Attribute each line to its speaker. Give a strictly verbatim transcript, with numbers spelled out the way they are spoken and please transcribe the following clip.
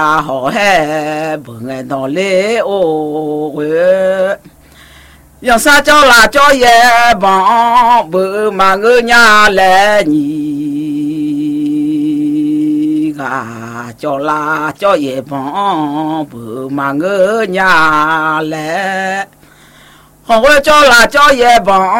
Speaker 1: họ hè bữa ngày nó lễ ô yang sa cho là cho ye bỏ bữa mà ngư nhà lẽ nhì gà cho là cho ye bỏ bữa mà ngư nhà lẽ họ cho là cho ye bỏ